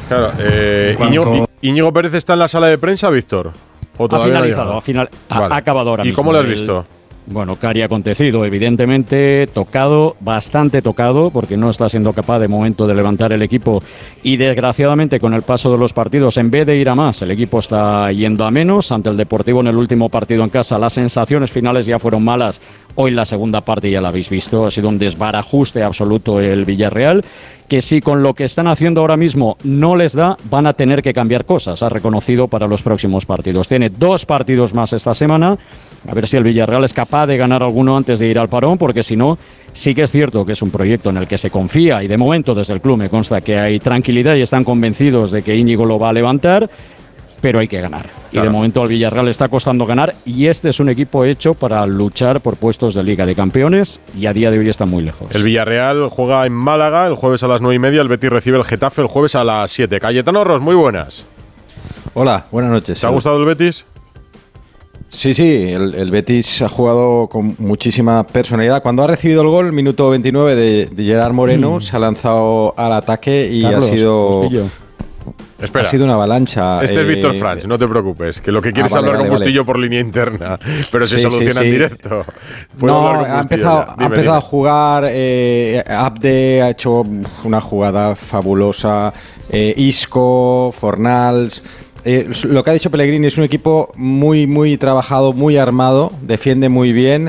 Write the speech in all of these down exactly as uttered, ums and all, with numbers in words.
Claro, eh, ¿Cuánto? Íñigo, Íñigo Pérez está en la sala de prensa, Víctor. ¿O Ha finalizado, no ha, final, ha, vale. ha acabado ahora ¿Y mismo. cómo lo has El, visto? Bueno, Cari ha acontecido, evidentemente, tocado, bastante tocado, porque no está siendo capaz de momento de levantar el equipo y desgraciadamente con el paso de los partidos, en vez de ir a más, el equipo está yendo a menos. Ante el Deportivo en el último partido en casa, las sensaciones finales ya fueron malas. Hoy la segunda parte ya la habéis visto, ha sido un desbarajuste absoluto el Villarreal, que si con lo que están haciendo ahora mismo no les da, van a tener que cambiar cosas, ha reconocido para los próximos partidos. Tiene dos partidos más esta semana, a ver si el Villarreal es capaz de ganar alguno antes de ir al parón, porque si no, sí que es cierto que es un proyecto en el que se confía y de momento desde el club me consta que hay tranquilidad y están convencidos de que Íñigo lo va a levantar, pero hay que ganar. Claro. Y de momento al Villarreal le está costando ganar y este es un equipo hecho para luchar por puestos de Liga de Campeones y a día de hoy está muy lejos. El Villarreal juega en Málaga el jueves a las nueve y media, el Betis recibe el Getafe el jueves a las siete. Cayetano Ros, muy buenas. Hola, buenas noches. ¿Te ha gustado el Betis? Sí, sí, el, el Betis ha jugado con muchísima personalidad. Cuando ha recibido el gol, minuto veintinueve de, de Gerard Moreno, mm. se ha lanzado al ataque y Carlos, ha sido... Espera, ha sido una avalancha. Este eh, es Víctor Franch, no te preocupes, que lo que quieres ah, vale, hablar vale, con Bustillo vale. por línea interna, pero sí, se soluciona sí, sí. en directo. No, ha empezado, dime, ha empezado dime. a jugar, eh, Abde ha hecho una jugada fabulosa, eh, Isco, Fornals... Eh, lo que ha dicho Pellegrini es un equipo muy, muy trabajado, muy armado, defiende muy bien,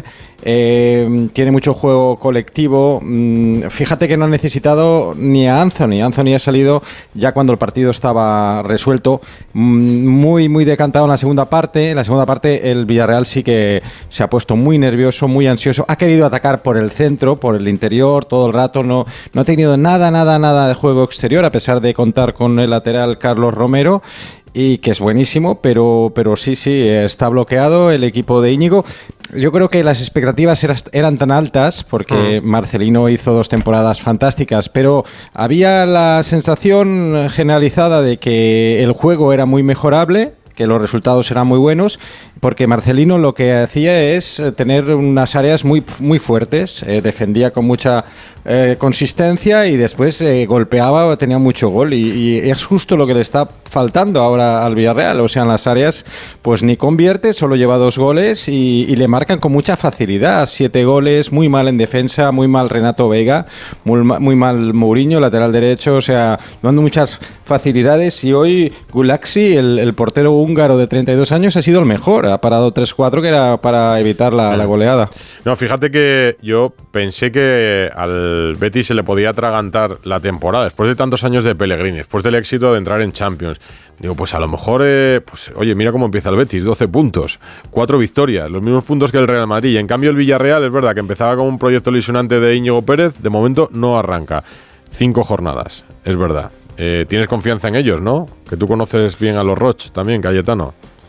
eh, tiene mucho juego colectivo. Mm, fíjate que no ha necesitado ni a Anthony. Anthony ha salido ya cuando el partido estaba resuelto, mm, muy, muy decantado en la segunda parte. En la segunda parte el Villarreal sí que se ha puesto muy nervioso, muy ansioso. Ha querido atacar por el centro, por el interior, todo el rato. No, no ha tenido nada, nada, nada de juego exterior, a pesar de contar con el lateral Carlos Romero. Y que es buenísimo, pero, pero sí, sí, está bloqueado el equipo de Íñigo. Yo creo que las expectativas eran, eran tan altas porque mm. Marcelino hizo dos temporadas fantásticas, pero había la sensación generalizada de que el juego era muy mejorable, que los resultados eran muy buenos, porque Marcelino lo que hacía es tener unas áreas muy, muy fuertes, eh, defendía con mucha eh, consistencia y después eh, golpeaba, tenía mucho gol y, y es justo lo que le está faltando ahora al Villarreal, o sea, en las áreas pues ni convierte, solo lleva dos goles y, y le marcan con mucha facilidad, siete goles, muy mal en defensa, muy mal Renato Vega, muy, muy mal Mourinho, lateral derecho, o sea, dando muchas facilidades y hoy Gulaxi, el, el portero húngaro de treinta y dos años, ha sido el mejor, ha parado tres cuatro que era para evitar la, la goleada. No, fíjate que yo pensé que al Betis se le podía atragantar la temporada, después de tantos años de Pellegrini, después del éxito de entrar en Champions. Digo, pues a lo mejor, eh, pues oye, mira cómo empieza el Betis, doce puntos, cuatro victorias, los mismos puntos que el Real Madrid. Y en cambio el Villarreal, es verdad que empezaba como un proyecto ilusionante de Íñigo Pérez, de momento no arranca. Cinco jornadas, es verdad. Eh, tienes confianza en ellos, ¿no? Que tú conoces bien a los Roch también, Cayetano.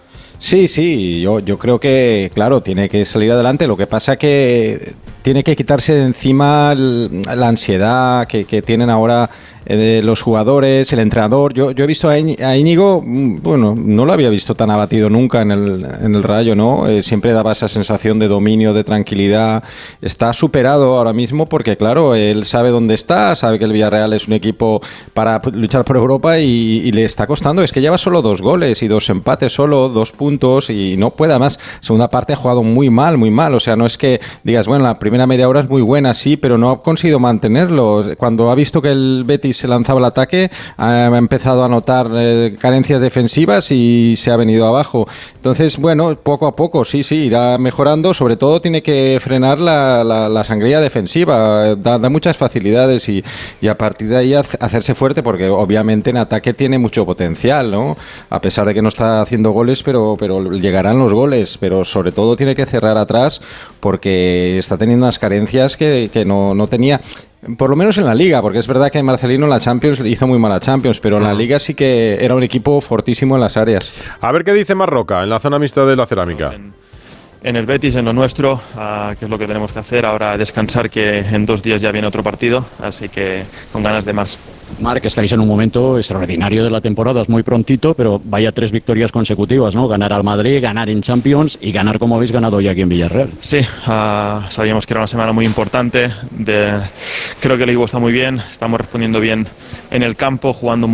Sí, sí, yo, yo creo que, claro, tiene que salir adelante. Lo que pasa es que tiene que quitarse de encima la ansiedad que, que tienen ahora eh, los jugadores, el entrenador. Yo, yo he visto a Íñigo, bueno, no lo había visto tan abatido nunca en el, en el Rayo, ¿no? Eh, siempre daba esa sensación de dominio, de tranquilidad. Está superado ahora mismo porque, claro, él sabe dónde está, sabe que el Villarreal es un equipo para luchar por Europa y, y le está costando. Es que lleva solo dos goles y dos empates solo, dos puntos y no puede más. Segunda parte ha jugado muy mal, muy mal. O sea, no es que digas, bueno, la primera media hora es muy buena, sí, pero no ha conseguido mantenerlo. Cuando ha visto que el Betis se lanzaba al ataque, ha empezado a notar eh, carencias defensivas y se ha venido abajo. Entonces, bueno, poco a poco, sí, sí, irá mejorando. Sobre todo tiene que frenar la, la, la sangría defensiva. Da, da muchas facilidades y, y a partir de ahí hacerse fuerte, porque obviamente en ataque tiene mucho potencial, ¿no? A pesar de que no está haciendo goles, pero, pero llegarán los goles. Pero sobre todo tiene que cerrar atrás porque está teniendo unas carencias que, que no, no tenía. Por lo menos en la Liga, porque es verdad que Marcelino en la Champions hizo muy mala Champions, pero en la Liga sí que era un equipo fortísimo en las áreas. A ver qué dice Marroca en la zona mixta de la cerámica. En, en el Betis, en lo nuestro, uh, que es lo que tenemos que hacer ahora, descansar, que en dos días ya viene otro partido, así que con ganas de más. Marc, estáis en un momento extraordinario de la temporada, es muy prontito, pero vaya tres victorias consecutivas, ¿no? Ganar al Madrid, ganar en Champions y ganar como habéis ganado hoy aquí en Villarreal. Sí, uh, sabíamos que era una semana muy importante. De, creo que el equipo está muy bien, estamos respondiendo bien en el campo, jugando muy